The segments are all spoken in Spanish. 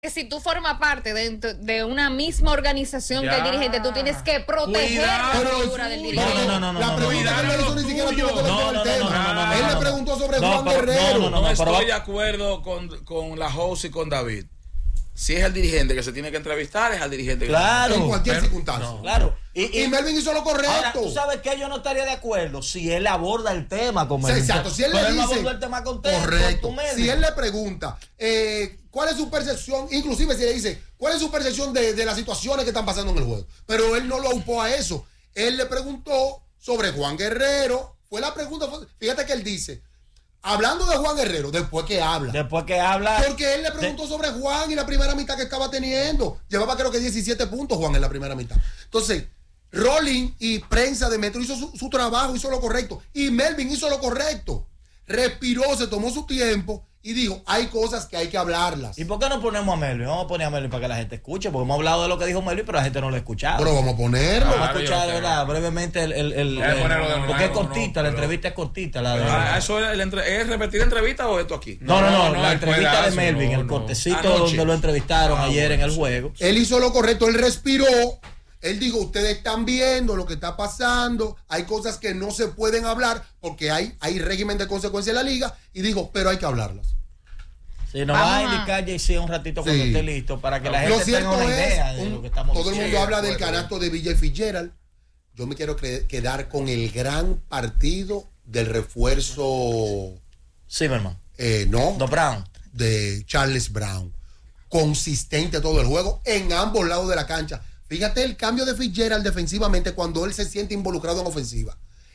que si tú formas parte de una misma organización que el dirigente, tú tienes que proteger la figura del dirigente. No. La pregunta que no hizo ni siquiera tuvo que ver con el tema. Él le preguntó sobre Juan Guerrero. No estoy de acuerdo con la host y con David. Si es el dirigente que se tiene que entrevistar, es al dirigente que en cualquier circunstancia. Claro. Y Melvin hizo lo correcto. Ahora, tú sabes que yo no estaría de acuerdo si él aborda el tema con Melvin. Exacto, si él le dice, abordó el tema con correcto. con Si él le pregunta cuál es su percepción, inclusive si le dice cuál es su percepción de las situaciones que están pasando en el juego, pero él no lo aupó a eso. Él le preguntó sobre Juan Guerrero. Fue la pregunta, fíjate que él dice, hablando de Juan Guerrero, después que habla. Porque él le preguntó sobre Juan y la primera mitad que estaba teniendo. Llevaba creo que 17 puntos Juan en la primera mitad. Entonces, Rolling y prensa de Metro hizo su trabajo, hizo lo correcto. Y Melvin hizo lo correcto. Respiró, se tomó su tiempo y dijo, hay cosas que hay que hablarlas. ¿Y por qué no ponemos a Melvin? Vamos a poner a Melvin para que la gente escuche, porque hemos hablado de lo que dijo Melvin, pero la gente no lo ha escuchado. Pero vamos a ponerlo. Vamos a escuchar, ¿verdad? Brevemente porque es cortita, la entrevista es cortita. ¿Eso es repetir la entrevista o esto aquí? No, la entrevista de Melvin, el cortecito donde lo entrevistaron ayer en el juego. Él hizo lo correcto, él respiró. Él dijo, ustedes están viendo lo que está pasando, hay cosas que no se pueden hablar porque hay régimen de consecuencia en la liga, y dijo, pero hay que hablarlas. Sí, nos va a indicar JC un ratito cuando esté listo para que la gente tenga una idea de lo que estamos diciendo. Todo el mundo habla del canasto de Villa Fitzgerald. Yo me quiero quedar con el gran partido del refuerzo Zimmerman. Brown. De Charles Brown. Consistente todo el juego en ambos lados de la cancha. Fíjate el cambio de Fitzgerald defensivamente cuando él se siente involucrado en ofensiva.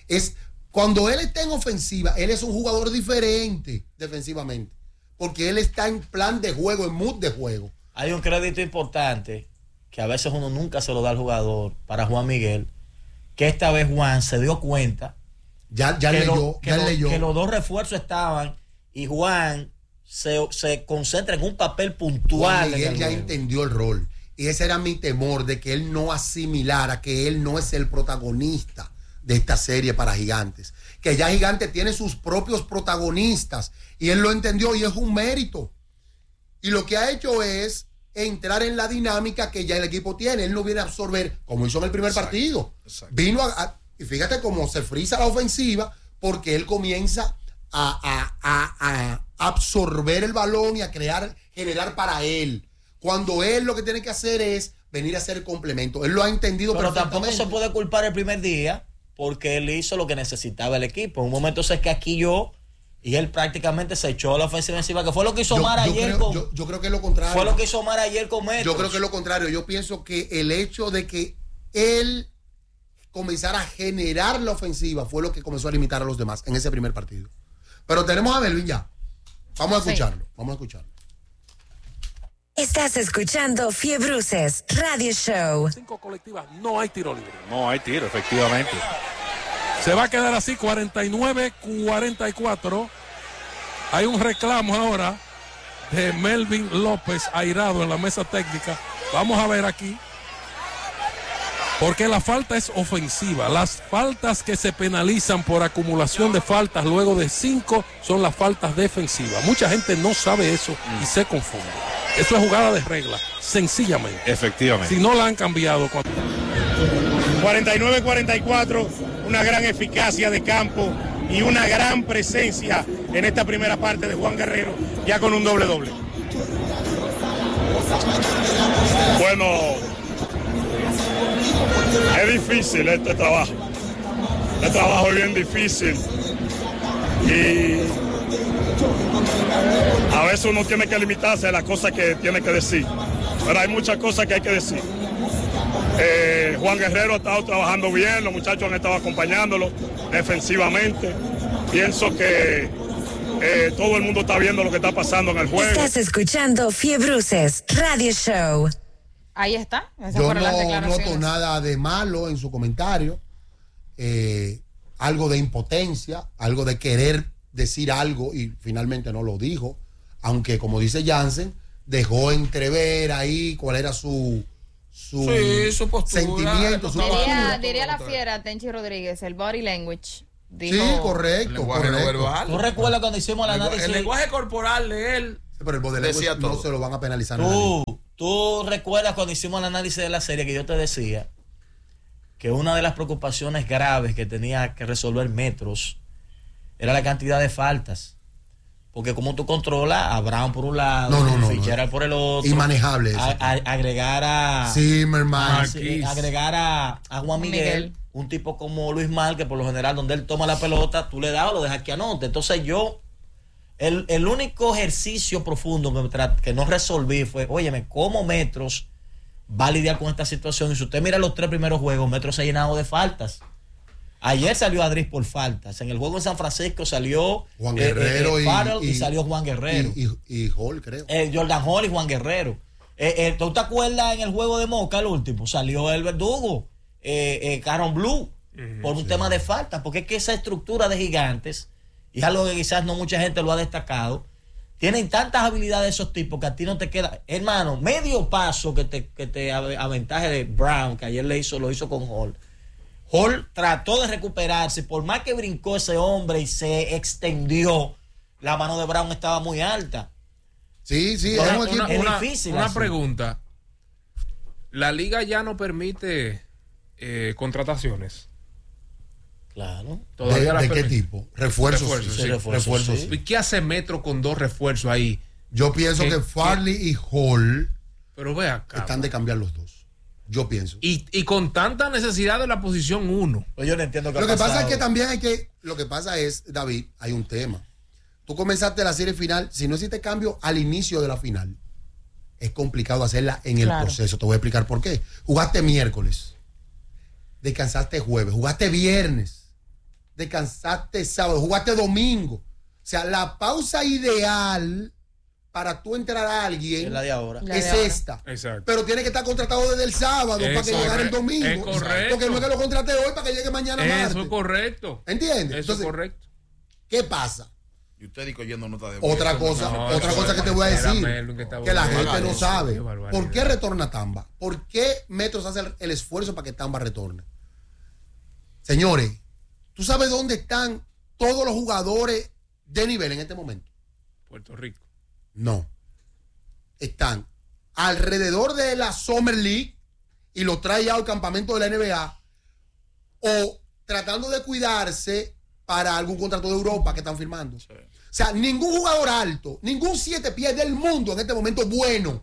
Cuando él está en ofensiva, él es un jugador diferente defensivamente. Porque él está en plan de juego, en mood de juego. Hay un crédito importante que a veces uno nunca se lo da al jugador, para Juan Miguel, que esta vez Juan se dio cuenta que los dos refuerzos estaban y Juan se concentra en un papel puntual. Juan Miguel ya entendió el rol. Y ese era mi temor, de que él no asimilara que él no es el protagonista de esta serie para Gigantes. Que ya Gigantes tiene sus propios protagonistas. Y él lo entendió y es un mérito. Y lo que ha hecho es entrar en la dinámica que ya el equipo tiene. Él no viene a absorber, como hizo en el primer partido. Exacto. Vino y fíjate cómo se frisa la ofensiva, porque él comienza a absorber el balón y a generar para él. Cuando él lo que tiene que hacer es venir a hacer complemento. Él lo ha entendido perfectamente. Pero tampoco se puede culpar el primer día, porque él hizo lo que necesitaba el equipo. En un momento se escaquilló y él prácticamente se echó a la ofensiva encima, que fue lo que hizo Omar ayer yo creo que es lo contrario. Fue lo que hizo Omar ayer con Metros. Yo creo que es lo contrario. Yo pienso que el hecho de que él comenzara a generar la ofensiva fue lo que comenzó a limitar a los demás en ese primer partido. Pero tenemos a Melvin ya. Vamos a escucharlo. Estás escuchando Fiebruces Radio Show. 5 colectivas, no hay tiro libre. No hay tiro, efectivamente. Se va a quedar así, 49-44. Hay un reclamo ahora de Melvin López airado en la mesa técnica. Vamos a ver aquí. Porque la falta es ofensiva. Las faltas que se penalizan por acumulación de faltas luego de 5 son las faltas defensivas. Mucha gente no sabe eso y se confunde. Eso es jugada de regla, sencillamente. Efectivamente. Si no la han cambiado. 49-44, una gran eficacia de campo y una gran presencia en esta primera parte de Juan Guerrero, ya con un doble-doble. Bueno, es difícil este trabajo. Este trabajo es bien difícil. Y a veces uno tiene que limitarse a las cosas que tiene que decir. Pero hay muchas cosas que hay que decir. Juan Guerrero ha estado trabajando bien, los muchachos han estado acompañándolo defensivamente. Pienso que todo el mundo está viendo lo que está pasando en el juego. Estás escuchando Fiebruces Radio Show. Ahí está. Yo no noto nada de malo en su comentario. Algo de impotencia, algo de querer decir algo y finalmente no lo dijo. Aunque, como dice Jansen, dejó entrever ahí cuál era su postura, sentimiento, su postura. Diría la fiera Tenchi Rodríguez, el body language. Dijo, sí, correcto. Verbal. ¿Tú recuerdas cuando hicimos el análisis? El lenguaje corporal de él Sí, pero el body language no se lo van a penalizar. Tú recuerdas cuando hicimos el análisis de la serie que yo te decía que una de las preocupaciones graves que tenía que resolver Metros era la cantidad de faltas. Porque como tú controlas a Brown por un lado, Fitzgerald por el otro. Inmanejable. Agregar a Zimmerman. Agregar a Juan Miguel, un tipo como Luis Mal, que por lo general donde él toma la pelota, tú le das o lo dejas que anote. Entonces el único ejercicio profundo que no resolví fue, óyeme, ¿cómo Metros va a lidiar con esta situación? Y si usted mira los 3 primeros juegos, Metros se ha llenado de faltas. Ayer salió Adriz por faltas. En el juego en San Francisco salió Juan Guerrero y salió Juan Guerrero. Y Hall, creo. Jordan Hall y Juan Guerrero. ¿Tú te acuerdas en el juego de Moca, el último? Salió el verdugo, Caron Blue, por un tema de faltas. Porque es que esa estructura de Gigantes, y es algo que quizás no mucha gente lo ha destacado, tienen tantas habilidades esos tipos que a ti no te queda. Hermano, medio paso que te aventaje de Brown, que ayer lo hizo con Hall. Hall trató de recuperarse, por más que brincó ese hombre y se extendió, la mano de Brown estaba muy alta. Sí, es difícil. Una pregunta. ¿La liga ya no permite contrataciones? Claro. ¿De qué tipo? Refuerzos. Sí. ¿Y qué hace Metro con 2 refuerzos ahí? Yo pienso que Farley y Hall están de cambiar los dos. Yo pienso. Y con tanta necesidad de la posición 1. Pues yo no entiendo qué Lo que pasa es que también lo que pasa es, David, hay un tema. Tú comenzaste la serie final, si no hiciste cambio al inicio de la final, es complicado hacerla en el proceso. Te voy a explicar por qué. Jugaste miércoles, descansaste jueves, jugaste viernes, descansaste sábado, jugaste domingo. O sea, la pausa ideal para tú entrar a alguien es la de ahora. Es esta. Exacto. Pero tiene que estar contratado desde el sábado para que llegara el domingo. Es correcto. Porque no es que lo contrate hoy para que llegue mañana martes. Eso es correcto. ¿Entiendes? Eso es correcto. ¿Qué pasa? Y usted dijo yendo nota de otra cosa que te voy a decir, que la gente no sabe. ¿Por qué retorna Tamba? ¿Por qué Metros hace el esfuerzo para que Tamba retorne? Señores, ¿tú sabes dónde están todos los jugadores de nivel en este momento? Puerto Rico. No. Están alrededor de la Summer League y lo trae ya al campamento de la NBA o tratando de cuidarse para algún contrato de Europa que están firmando. Sí. O sea, ningún jugador alto, ningún 7 pies del mundo en este momento bueno,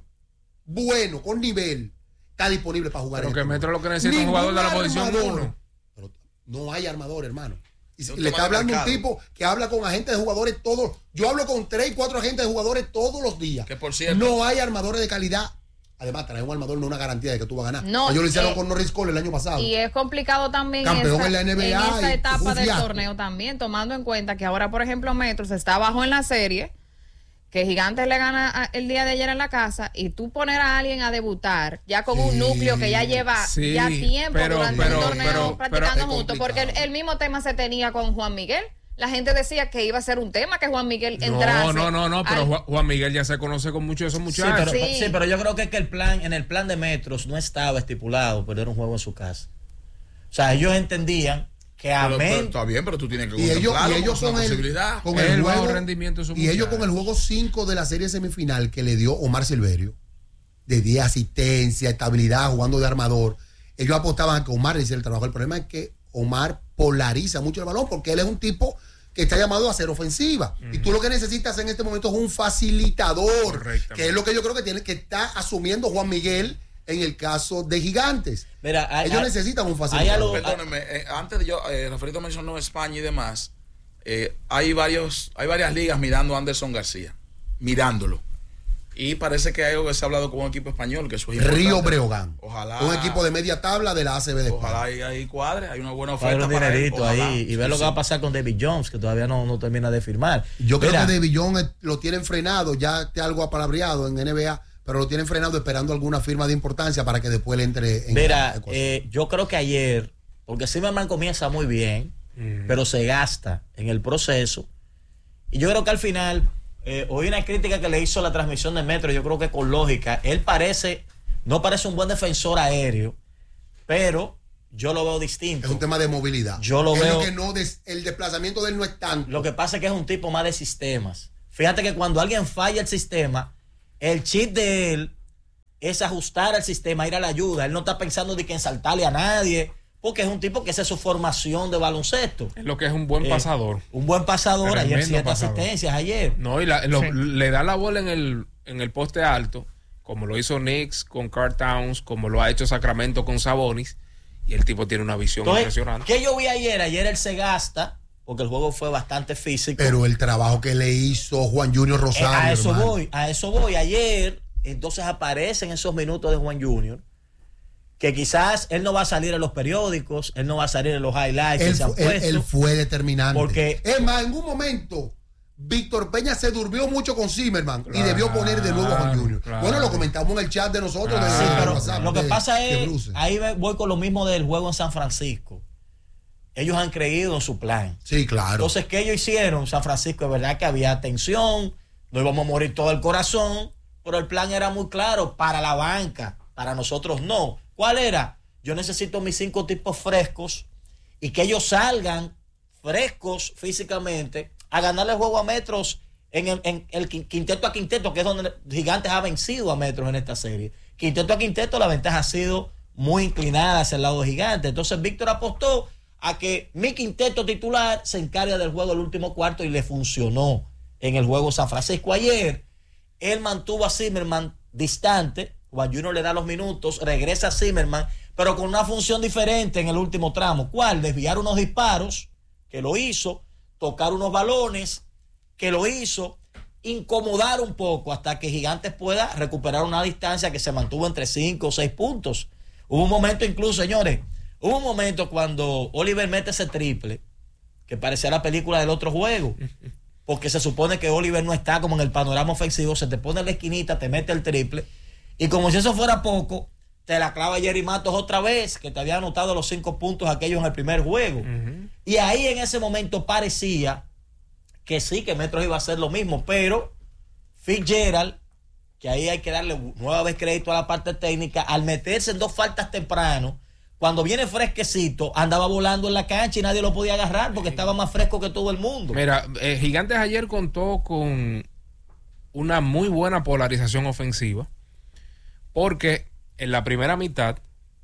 con nivel, está disponible para jugar. Pero que Metro lo que necesita es un jugador de la posición 1. Pero no hay armador, hermano. Y le está hablando un tipo que habla con agentes de jugadores todos. Yo hablo con 3 y 4 agentes de jugadores todos los días. Que por cierto, no hay armadores de calidad. Además, traer un armador no es una garantía de que tú vas a ganar. No, ellos lo hicieron con Norris Cole el año pasado. Y es complicado también campeón en la NBA en esa etapa del torneo también, tomando en cuenta que ahora, por ejemplo, Metros está abajo en la serie, que Gigantes le gana el día de ayer en la casa, y tú poner a alguien a debutar ya con un núcleo que ya lleva ya tiempo durante el torneo practicando juntos, porque el mismo tema se tenía con Juan Miguel. La gente decía que iba a ser un tema que Juan Miguel entrase. No, pero Juan Miguel ya se conoce con muchos de esos muchachos. Sí, pero yo creo que en el plan de Metros no estaba estipulado perder un juego en su casa. O sea, ellos entendían que pero está bien, pero tú tienes que contemplarlo ellos con posibilidad. Con el bajo rendimiento de su y ellos con el juego 5 de la serie semifinal que le dio Omar Silverio, de 10 asistencia, estabilidad, jugando de armador, ellos apostaban a que Omar hiciera el trabajo. El problema es que Omar polariza mucho el balón porque él es un tipo que está llamado a hacer ofensiva. Y tú lo que necesitas en este momento es un facilitador, que es lo que yo creo que está asumiendo Juan Miguel en el caso de Gigantes. Mira, ellos necesitan un facilitador. Perdóneme, antes de yo, Rafaelito mencionó España y demás, hay varias ligas mirando a Anderson García, mirándolo. Y parece que hay algo que se ha hablado con un equipo español, que eso es Río Breogán. Ojalá. Un equipo de media tabla de la ACB de España. Ojalá ahí cuadre, hay una buena oferta un para dinerito ahí y ver lo que va a pasar con David Jones, que todavía no termina de firmar. Yo creo que David Jones lo tienen frenado, ya está algo apalabreado en NBA, pero lo tienen frenado esperando alguna firma de importancia para que después le entre en la yo creo que ayer, porque Zimmerman comienza muy bien, pero se gasta en el proceso. Y yo creo que al final... oí una crítica que le hizo la transmisión de Metro, yo creo que con lógica. Él no parece un buen defensor aéreo, pero yo lo veo distinto. Es un tema de movilidad. Yo lo veo. El desplazamiento de él no es tanto. Lo que pasa es que es un tipo más de sistemas. Fíjate que cuando alguien falla el sistema, el chip de él es ajustar al sistema, ir a la ayuda. Él no está pensando de que en saltarle a nadie, porque es un tipo que esa es su formación de baloncesto. Es lo que es un buen pasador. Un buen pasador. Tremendo Ayer 7 pasador. asistencias ayer. No, y le da la bola en el poste alto, como lo hizo Knicks con Karl Towns, como lo ha hecho Sacramento con Sabonis, y el tipo tiene una visión impresionante. ¿Qué yo vi ayer? Ayer él se gasta, porque el juego fue bastante físico. Pero el trabajo que le hizo Juan Junior Rosario. A eso hermano. voy. Ayer, entonces aparecen esos minutos de Juan Junior, que quizás él no va a salir en los periódicos, él no va a salir en los highlights que se han puesto. Él fue determinante. Porque, es más, en un momento, Víctor Peña se durmió mucho con Zimmerman y debió poner de nuevo a Juan Junior. Claro. Bueno, lo comentamos en el chat de nosotros. sí, pero WhatsApp, lo que pasa de es, Bruce. ahí voy con lo mismo del juego en San Francisco. Ellos han creído en su plan. Sí, claro. Entonces, ¿qué ellos hicieron en San Francisco? Es verdad que había tensión, no íbamos a morir todo el corazón, pero el plan era muy claro para la banca, para nosotros no. ¿Cuál era? Yo necesito mis 5 tipos frescos y que ellos salgan frescos físicamente a ganarle el juego a Metros en el quinteto a quinteto, que es donde Gigantes ha vencido a Metros en esta serie. Quinteto a quinteto, la ventaja ha sido muy inclinada hacia el lado de Gigantes. Entonces Víctor apostó a que mi quinteto titular se encargue del juego del último cuarto y le funcionó en el juego San Francisco. Ayer él mantuvo a Zimmerman distante, Juan Junior le da los minutos, regresa a Zimmerman, pero con una función diferente en el último tramo. ¿Cuál? Desviar unos disparos, que lo hizo, tocar unos balones, que lo hizo, incomodar un poco hasta que Gigantes pueda recuperar una distancia que se mantuvo entre 5 o 6 puntos. Hubo un momento incluso, señores, hubo un momento cuando Oliver mete ese triple, que parecía la película del otro juego, porque se supone que Oliver no está como en el panorama ofensivo, se te pone en la esquinita, te mete el triple, y como si eso fuera poco, te la clava Jerry Matos otra vez, que te había anotado los 5 puntos aquellos en el primer juego. Y ahí en ese momento parecía que sí, que Metros iba a hacer lo mismo, pero Fitzgerald, que ahí hay que darle nueva vez crédito a la parte técnica, al meterse en 2 faltas temprano, cuando viene fresquecito, andaba volando en la cancha y nadie lo podía agarrar porque estaba más fresco que todo el mundo. Mira, Gigantes ayer contó con una muy buena polarización ofensiva, porque en la primera mitad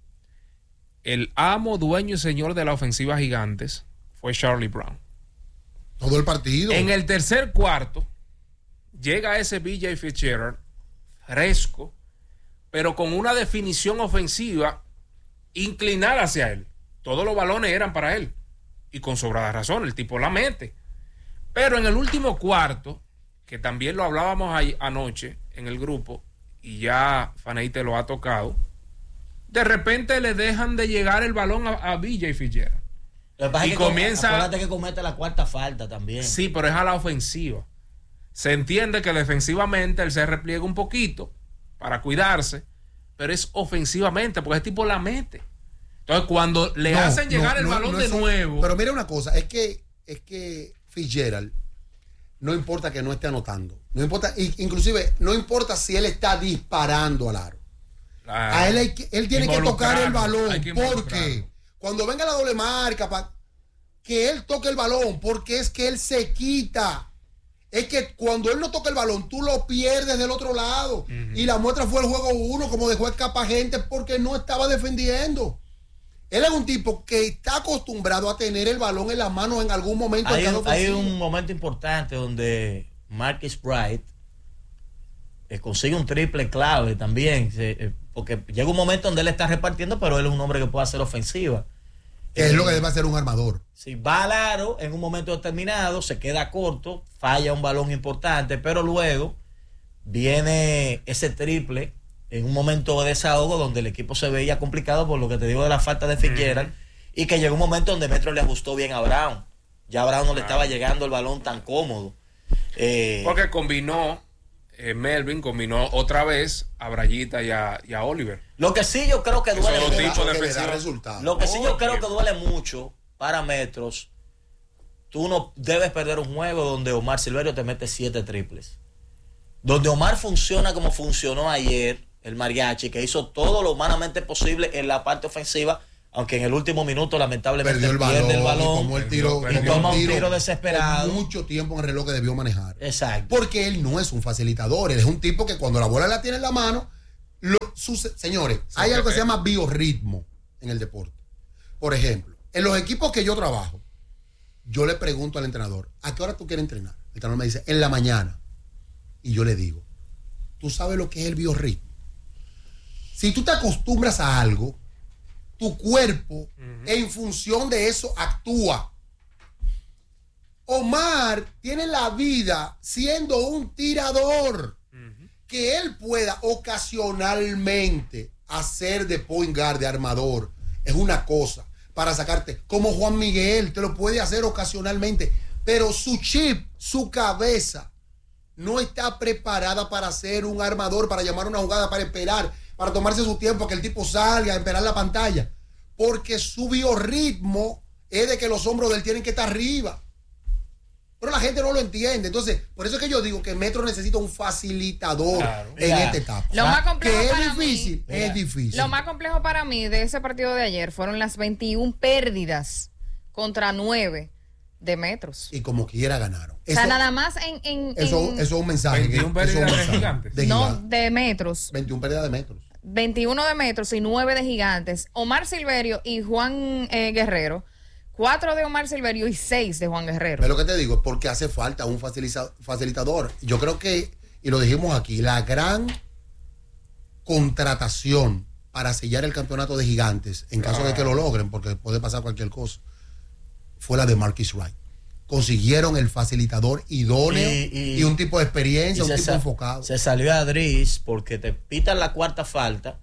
el amo, dueño y señor de la ofensiva Gigantes fue Charlie Brown. Todo el partido. En el tercer cuarto llega ese BJ Fitzgerald fresco, pero con una definición ofensiva inclinada hacia él. Todos los balones eran para él y con sobrada razón, el tipo la mete. Pero en el último cuarto, que también lo hablábamos anoche en el grupo y ya Faneite lo ha tocado, de repente le dejan de llegar el balón a BJ Fitzgerald. Lo que pasa Y es que comienza... acuérdate que comete la cuarta falta también. Sí, pero es a la ofensiva. Se entiende que defensivamente él se repliega un poquito para cuidarse, pero es ofensivamente, porque ese tipo la mete. Entonces, cuando le hacen llegar el balón de nuevo... Pero mira una cosa, es que Fitzgerald, no importa que no esté anotando, no importa, inclusive no importa si él está disparando al aro. A él tiene que tocar el balón, porque cuando venga la doble marca, que él toque el balón, porque es que él se quita. Es que cuando él no toca el balón, tú lo pierdes del otro lado. Y la muestra fue el juego 1, como dejó escapar gente porque no estaba defendiendo. Él es un tipo que está acostumbrado a tener el balón en las manos en algún momento. Hay un momento importante donde Marcus Bright consigue un triple clave también, porque llega un momento donde él está repartiendo, pero él es un hombre que puede hacer ofensiva. Es lo que debe hacer un armador. Si va al aro en un momento determinado, se queda corto, falla un balón importante, pero luego viene ese triple en un momento de desahogo donde el equipo se veía complicado por lo que te digo de la falta de Fitzgerald, y que llegó un momento donde Metro le ajustó bien a Brown. Ya a Brown no le estaba llegando el balón tan cómodo. Porque Melvin combinó otra vez a Brayita y a Oliver. Lo que sí yo creo que duele mucho. Lo que sí yo creo que duele mucho para Metros, tú no debes perder un juego donde Omar Silverio te mete 7 triples. Donde Omar funciona como funcionó ayer, el mariachi, que hizo todo lo humanamente posible en la parte ofensiva, aunque en el último minuto lamentablemente Perdió pierde el y balón tomó el tiro, y toma un tiro desesperado. con mucho tiempo en el reloj que debió manejar. Exacto. Porque él no es un facilitador, él es un tipo que cuando la bola la tiene en la mano, señores, hay algo que se llama biorritmo en el deporte. Por ejemplo, en los equipos que yo trabajo, yo le pregunto al entrenador, ¿a qué hora tú quieres entrenar? El entrenador me dice, en la mañana. Y yo le digo, ¿tú sabes lo que es el biorritmo? Si tú te acostumbras a algo, tu cuerpo en función de eso actúa. Omar tiene la vida siendo un tirador. Que él pueda ocasionalmente hacer de point guard, de armador, es una cosa para sacarte. Como Juan Miguel te lo puede hacer ocasionalmente, pero su chip, su cabeza no está preparada para ser un armador, para llamar una jugada, para esperar, para tomarse su tiempo que el tipo salga, a esperar la pantalla, porque su biorritmo es de que los hombros de él tienen que estar arriba. Pero la gente no lo entiende. Entonces, por eso es que yo digo que Metro necesita un facilitador en esta etapa. Lo más complejo que para es difícil, mí, es difícil. Lo más complejo para mí de ese partido de ayer fueron las 21 pérdidas contra 9 de Metros. Y como quiera ganaron. O sea, nada más eso es un mensaje. 21 pérdidas de Gigantes. No, de Metros. 21 pérdidas de Metros. 21 de Metros y 9 de Gigantes. Omar Silverio y Juan Guerrero. 4 de Omar Silverio y 6 de Juan Guerrero. Es lo que te digo, porque hace falta un facilitador. Yo creo que, y lo dijimos aquí, la gran contratación para sellar el campeonato de Gigantes, en caso de que lo logren, porque puede pasar cualquier cosa, fue la de Marquis Wright. Consiguieron el facilitador idóneo y un tipo de experiencia, un tipo enfocado. Se salió a Adris porque te pitan la cuarta falta.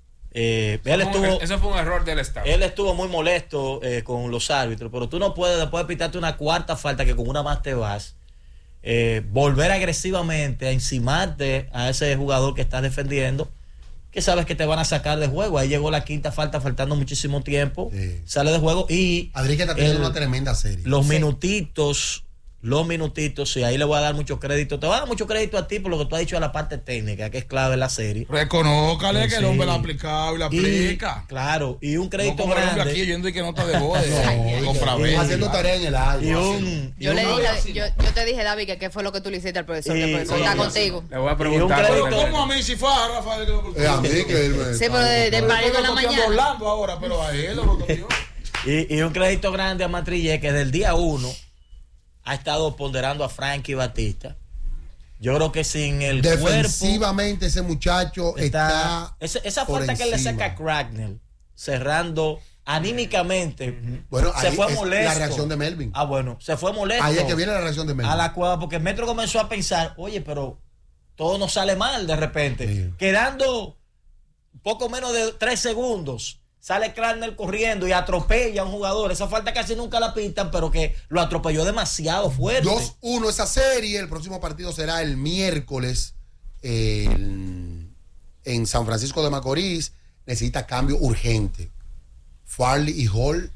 Eso fue un error del staff. Él estuvo muy molesto con los árbitros, pero tú no puedes, después de pitarte una cuarta falta, que con una más te vas, volver agresivamente a encimarte a ese jugador que estás defendiendo, que sabes que te van a sacar de juego. Ahí llegó la quinta falta faltando muchísimo tiempo, sale de juego y Adri, que está teniendo una tremenda serie. Los minutitos, y ahí le voy a dar mucho crédito. Te voy a dar mucho crédito a ti por lo que tú has dicho de la parte técnica, que es clave en la serie. Reconócale que el hombre la ha aplicado y la aplica. Claro, y un crédito no como grande. El hombre aquí oyendo y que nota de voz. Haciendo tarea en el aire. Yo te dije, David, que qué fue lo que tú le hiciste al profesor. Que el profesor está contigo. Le voy a preguntar. Pero ¿cómo a mí si fue a Rafael que lo cogió? A mí que él sí, pero de París de la mañana. Orlando ahora, pero a él lo cogió. Y un crédito grande a Matrillé, que desde el día 1 ha estado ponderando a Frankie Batista. Yo creo que sin el defensivamente cuerpo, ese muchacho está esa falta que él le saca a Cracknell, cerrando anímicamente, bueno, se fue molesto. La reacción de Melvin. Se fue molesto. Ahí es que viene la reacción de Melvin. A la cueva, porque Metro comenzó a pensar, oye, pero todo nos sale mal de repente. Sí. Quedando poco menos de 3 segundos. Sale Cracknell corriendo y atropella a un jugador. Esa falta casi nunca la pitan, pero que lo atropelló demasiado fuerte. 2-1 esa serie. El próximo partido será el miércoles en San Francisco de Macorís. Necesita cambio urgente. Farley y Hall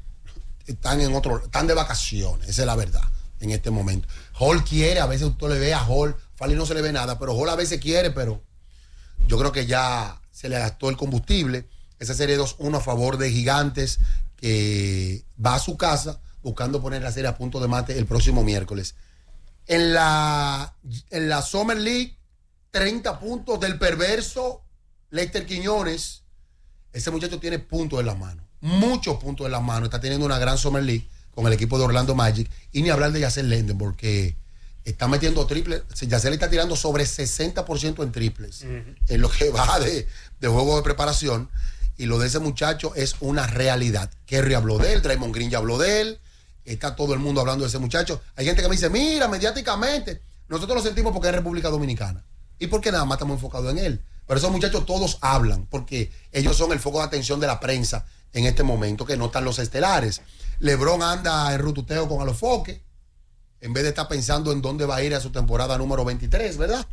están de vacaciones, esa es la verdad en este momento. Hall quiere, a veces usted le ve a Hall, Farley no se le ve nada, pero Hall a veces quiere, pero yo creo que ya se le gastó el combustible. Esa serie 2-1 a favor de Gigantes, que va a su casa buscando poner la serie a punto de mate el próximo miércoles. En la Summer League, 30 puntos del perverso Lester Quiñones. Ese muchacho tiene puntos en las manos, muchos puntos en las manos. Está teniendo una gran Summer League con el equipo de Orlando Magic. Y ni hablar de Yacel Lenden, porque está metiendo triples. Yacel está tirando sobre 60% en triples en lo que va de juego de preparación. Y lo de ese muchacho es una realidad. Kerry habló de él, Draymond Green ya habló de él. Está todo el mundo hablando de ese muchacho. Hay gente que me dice, mira, mediáticamente, nosotros lo sentimos porque es República Dominicana. Y porque nada más estamos enfocados en él. Pero esos muchachos todos hablan, porque ellos son el foco de atención de la prensa en este momento, que no están los estelares. LeBron anda en rututeo con Alofoque, en vez de estar pensando en dónde va a ir a su temporada número 23, ¿verdad?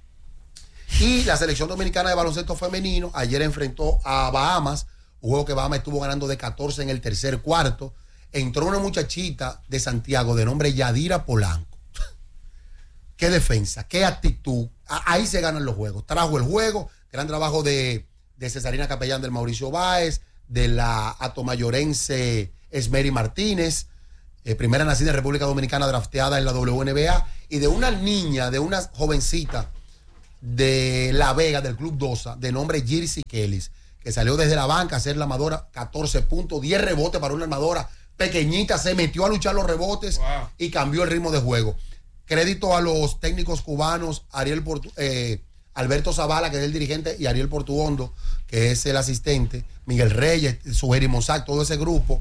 Y la selección dominicana de baloncesto femenino ayer enfrentó a Bahamas, un juego que Bahamas estuvo ganando de 14 en el tercer cuarto. Entró una muchachita de Santiago de nombre Yadira Polanco. Qué defensa, qué actitud. Ahí se ganan los juegos. Trajo el juego, gran trabajo de Cesarina Capellán, del Mauricio Báez, de la atomayorense Esmeri Martínez, primera nacida en República Dominicana drafteada en la WNBA, y de una niña, de una jovencita de La Vega, del Club Dosa, de nombre Jersey Kellis, que salió desde la banca a ser la armadora, 14 puntos, 10 rebotes para una armadora pequeñita, se metió a luchar los rebotes y cambió el ritmo de juego. Crédito a los técnicos cubanos, Alberto Zavala, que es el dirigente, y Ariel Portuondo, que es el asistente, Miguel Reyes, Sujeri Monsac, todo ese grupo.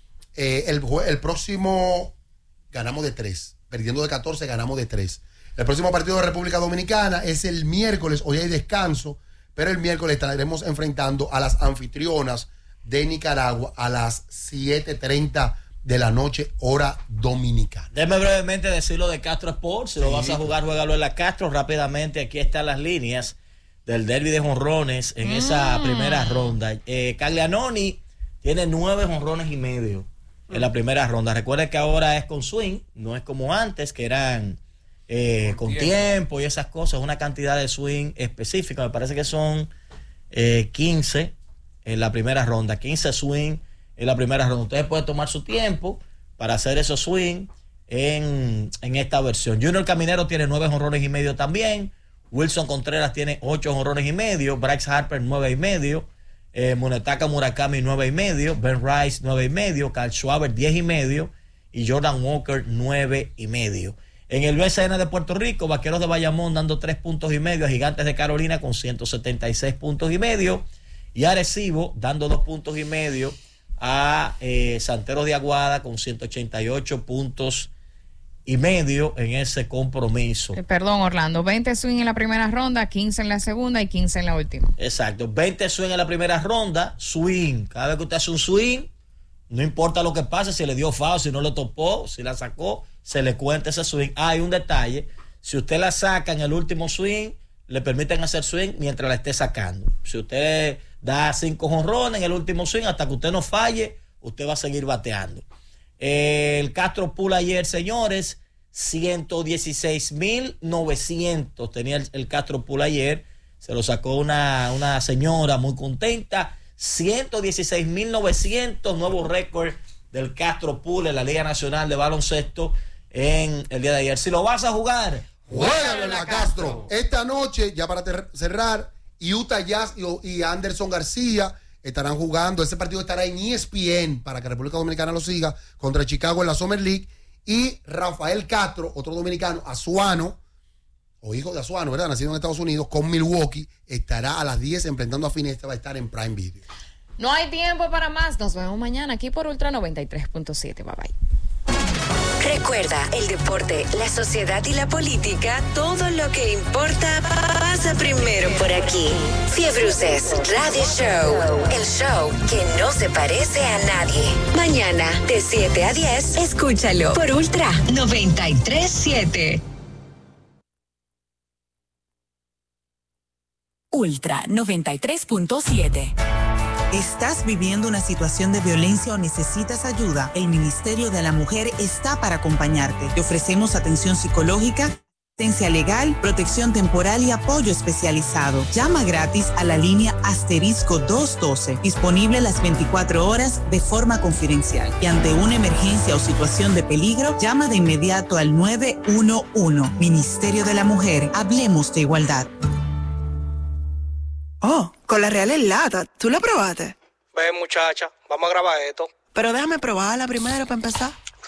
El próximo ganamos de 3, perdiendo de 14 ganamos de 3. El próximo partido de República Dominicana es el miércoles, hoy hay descanso, pero el miércoles estaremos enfrentando a las anfitrionas de Nicaragua a las 7:30 de la noche, hora dominicana. Déjame brevemente decirlo de Castro Sports. Si lo vas a jugar, juégalo en la Castro. Rápidamente, aquí están las líneas del derbi de jonrones en esa primera ronda. Caglianoni tiene 9 jonrones y medio en la primera ronda. Recuerden que ahora es con swing, no es como antes, que eran con tiempo y esas cosas. Una cantidad de swing específica. Me parece que son 15 en la primera ronda. 15 swing en la primera ronda. Ustedes pueden tomar su tiempo para hacer esos swing en esta versión. Junior Caminero tiene 9 jonrones y medio también. Wilson Contreras tiene 8 jonrones y medio. Bryce Harper 9 y medio. Munetaka Murakami 9 y medio. Ben Rice 9 y medio. Carl Schwarber 10 y medio. Y Jordan Walker 9 y medio. En el BCN de Puerto Rico, Vaqueros de Bayamón dando 3 puntos y medio a Gigantes de Carolina con 176 puntos y medio. Y Arecibo dando 2 puntos y medio a Santeros de Aguada con 188 puntos y medio en ese compromiso. Perdón, Orlando, 20 swing en la primera ronda, 15 en la segunda y 15 en la última. Exacto, 20 swing en la primera ronda, swing. Cada vez que usted hace un swing, no importa lo que pase, si le dio foul, si no lo topó, si la sacó, se le cuenta ese swing. Hay un detalle, si usted la saca en el último swing, le permiten hacer swing mientras la esté sacando. Si usted da 5 jonrones en el último swing, hasta que usted no falle, usted va a seguir bateando. El Castro Pool ayer, señores, 116,900 tenía el Castro Pool ayer. Se lo sacó una señora muy contenta. 116,900, nuevo récord del Castro Pool en la Liga Nacional de Baloncesto en el día de ayer. Si lo vas a jugar, juégalo en la Castro. Esta noche, ya para cerrar, Utah Jazz y Anderson García estarán jugando. Ese partido estará en ESPN para que República Dominicana lo siga, contra Chicago en la Summer League. Y Rafael Castro, otro dominicano, azuano, o hijo de Azuano, ¿verdad? Nacido en Estados Unidos, con Milwaukee, estará a las 10 enfrentando a Finestra, va a estar en Prime Video. No hay tiempo para más. Nos vemos mañana aquí por Ultra 93.7. Bye bye. Recuerda, el deporte, la sociedad y la política, todo lo que importa pasa primero por aquí. Fiebruces Radio Show, el show que no se parece a nadie. Mañana, de 7 a 10, escúchalo por Ultra 93.7. Ultra 93.7. ¿Estás viviendo una situación de violencia o necesitas ayuda? El Ministerio de la Mujer está para acompañarte. Te ofrecemos atención psicológica, asistencia legal, protección temporal y apoyo especializado. Llama gratis a la línea *212, disponible las 24 horas de forma confidencial. Y ante una emergencia o situación de peligro, llama de inmediato al 911. Ministerio de la Mujer, hablemos de igualdad. Oh, Cola Real en lata. ¿Tú la probaste? Ven, muchacha, vamos a grabar esto. Pero déjame probarla primero para empezar.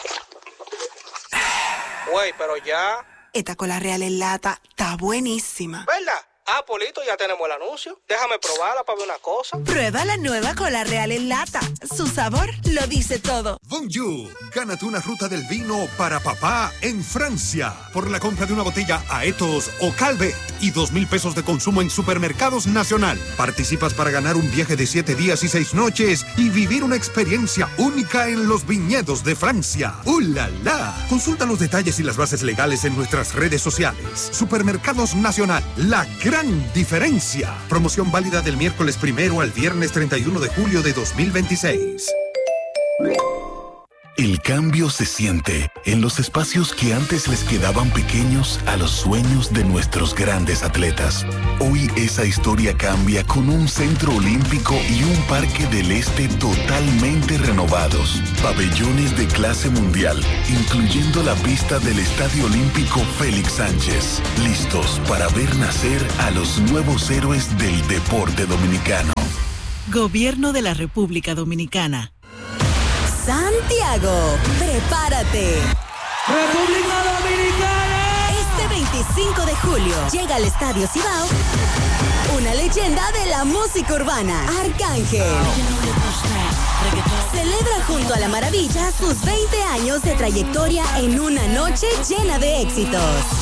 Güey, pero ya... Esta Cola Real en lata está buenísima. ¿Verdad? Ah, Polito, ya tenemos el anuncio. Déjame probarla para ver una cosa. Prueba la nueva Cola Real en lata. Su sabor lo dice todo. Bonjour, gánate una ruta del vino para papá en Francia por la compra de una botella Aetos o Calvet y 2,000 pesos de consumo en Supermercados Nacional. Participas para ganar un viaje de 7 días y 6 noches y vivir una experiencia única en los viñedos de Francia. ¡La la! Consulta los detalles y las bases legales en nuestras redes sociales. Supermercados Nacional, la gran diferencia. Promoción válida del miércoles 1 al viernes 31 de julio de 2026. El cambio se siente en los espacios que antes les quedaban pequeños a los sueños de nuestros grandes atletas. Hoy esa historia cambia con un centro olímpico y un parque del este totalmente renovados. Pabellones de clase mundial, incluyendo la pista del Estadio Olímpico Félix Sánchez. Listos para ver nacer a los nuevos héroes del deporte dominicano. Gobierno de la República Dominicana. Santiago, prepárate. República Dominicana. Este 25 de julio llega al Estadio Cibao una leyenda de la música urbana, Arcángel. Celebra junto a La Maravilla sus 20 años de trayectoria en una noche llena de éxitos.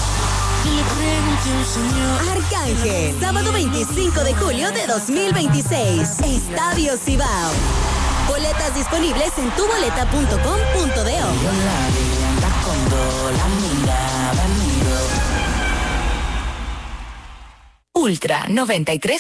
Arcángel, sábado 25 de julio de 2026, Estadio Cibao. Boletas disponibles en tuboleta.com.do. Ultra 93.